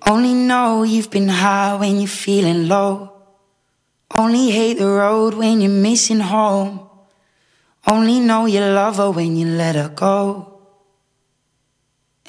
Only know you've been high when you're feeling low. Only hate the road when you're missing home. Only know you love her when you let her go.